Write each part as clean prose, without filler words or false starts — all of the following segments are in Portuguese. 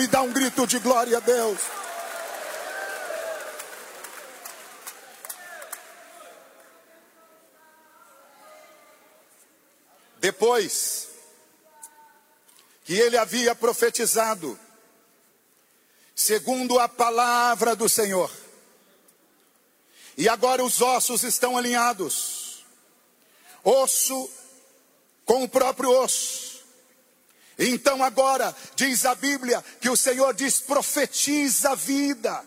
e dá um grito de glória a Deus. Depois que ele havia profetizado, segundo a palavra do Senhor, e agora os ossos estão alinhados, osso com o próprio osso. Então agora, diz a Bíblia, que o Senhor diz, profetiza a vida.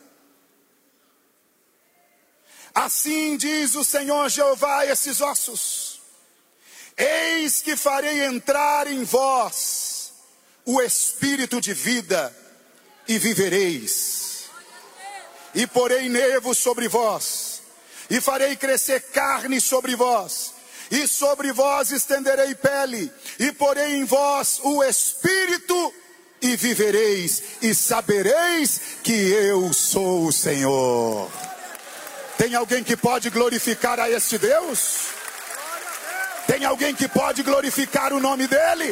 Assim diz o Senhor Jeová a esses ossos: eis que farei entrar em vós o espírito de vida, e vivereis. E porei nervos sobre vós, e farei crescer carne sobre vós, e sobre vós estenderei pele, e porei em vós o espírito, e vivereis, e sabereis que eu sou o Senhor. Tem alguém que pode glorificar a este Deus? Tem alguém que pode glorificar o nome dele?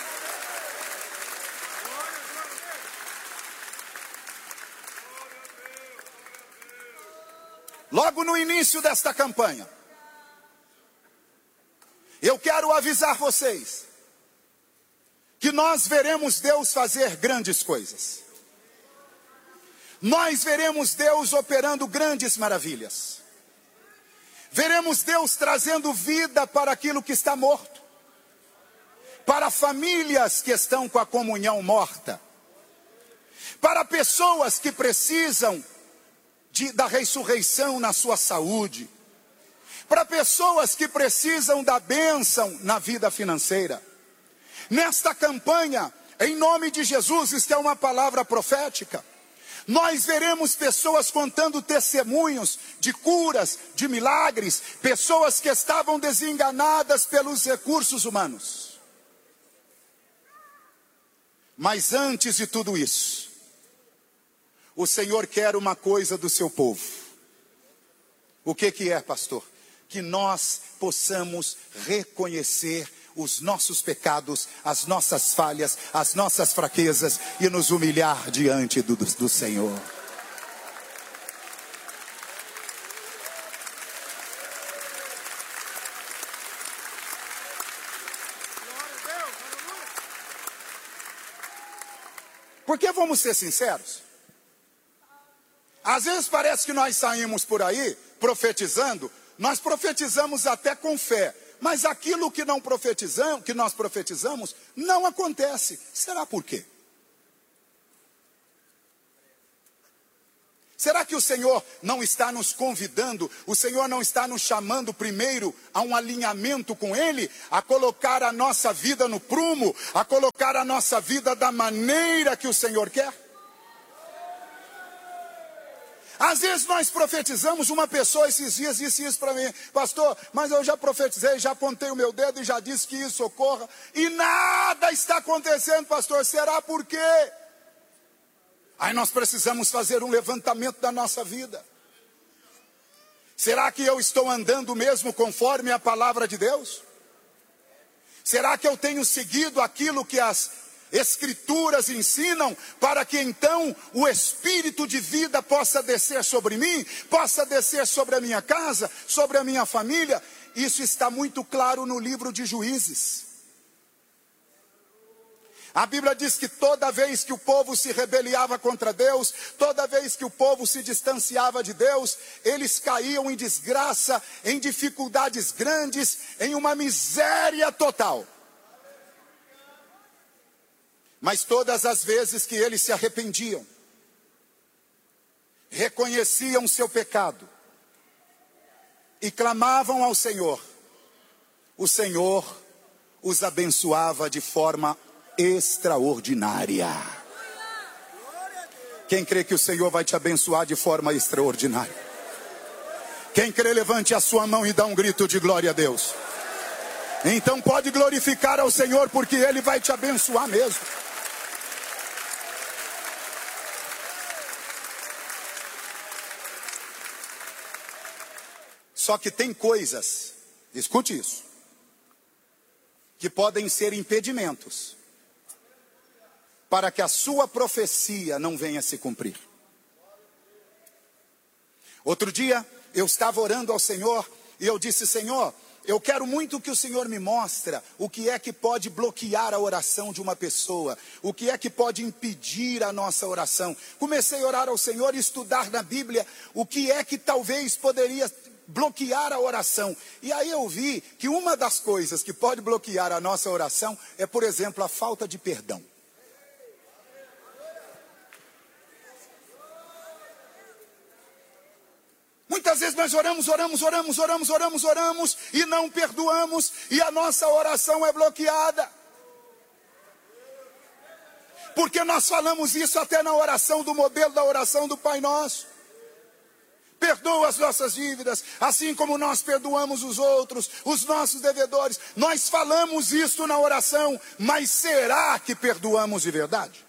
Logo no início desta campanha, eu quero avisar vocês que nós veremos Deus fazer grandes coisas. Nós veremos Deus operando grandes maravilhas. Veremos Deus trazendo vida para aquilo que está morto, para famílias que estão com a comunhão morta, para pessoas que precisam da ressurreição na sua saúde, para pessoas que precisam da bênção na vida financeira. Nesta campanha, em nome de Jesus, isto é uma palavra profética, nós veremos pessoas contando testemunhos de curas, de milagres, pessoas que estavam desenganadas pelos recursos humanos. Mas antes de tudo isso, o Senhor quer uma coisa do seu povo. O que é, pastor? Que nós possamos reconhecer os nossos pecados, as nossas falhas, as nossas fraquezas e nos humilhar diante do Senhor. Porque vamos ser sinceros, às vezes parece que nós saímos por aí profetizando, nós profetizamos até com fé, mas aquilo que não profetizamos, que nós profetizamos, não acontece. Será por quê? Será que o Senhor não está nos convidando, o Senhor não está nos chamando primeiro a um alinhamento com Ele, a colocar a nossa vida no prumo, a colocar a nossa vida da maneira que o Senhor quer? Às vezes nós profetizamos, uma pessoa esses dias disse isso para mim: pastor, mas eu já profetizei, já apontei o meu dedo e já disse que isso ocorra, e nada está acontecendo, pastor, será por quê? Aí nós precisamos fazer um levantamento da nossa vida. Será que eu estou andando mesmo conforme a palavra de Deus? Será que eu tenho seguido aquilo que as Escrituras ensinam, para que então o Espírito de vida possa descer sobre mim, possa descer sobre a minha casa, sobre a minha família? Isso está muito claro no livro de Juízes. A Bíblia diz que toda vez que o povo se rebeliava contra Deus, toda vez que o povo se distanciava de Deus, eles caíam em desgraça, em dificuldades grandes, em uma miséria total. Mas todas as vezes que eles se arrependiam, reconheciam seu pecado e clamavam ao Senhor, o Senhor os abençoava de forma extraordinária. Quem crê que o Senhor vai te abençoar de forma extraordinária? Quem crê, levante a sua mão e dá um grito de glória a Deus. Então pode glorificar ao Senhor, porque Ele vai te abençoar mesmo. Só que tem coisas, escute isso, que podem ser impedimentos para que a sua profecia não venha se cumprir. Outro dia, eu estava orando ao Senhor e eu disse: Senhor, eu quero muito que o Senhor me mostre o que é que pode bloquear a oração de uma pessoa, o que é que pode impedir a nossa oração. Comecei a orar ao Senhor e estudar na Bíblia o que é que talvez poderia bloquear a oração. E aí eu vi que uma das coisas que pode bloquear a nossa oração é, por exemplo, a falta de perdão. Muitas vezes nós oramos e não perdoamos, e a nossa oração é bloqueada. Porque nós falamos isso até na oração do modelo da oração do Pai Nosso. Perdoa as nossas dívidas, assim como nós perdoamos os outros, os nossos devedores. Nós falamos isso na oração, mas será que perdoamos de verdade?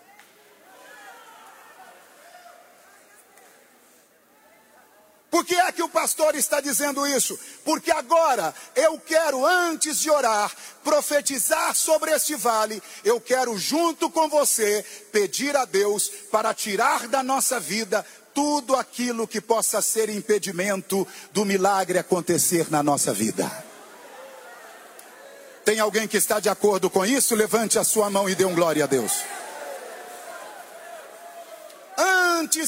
Por que é que o pastor está dizendo isso? Porque agora eu quero, antes de orar, profetizar sobre este vale. Eu quero, junto com você, pedir a Deus para tirar da nossa vida tudo aquilo que possa ser impedimento do milagre acontecer na nossa vida. Tem alguém que está de acordo com isso? Levante a sua mão e dê um glória a Deus.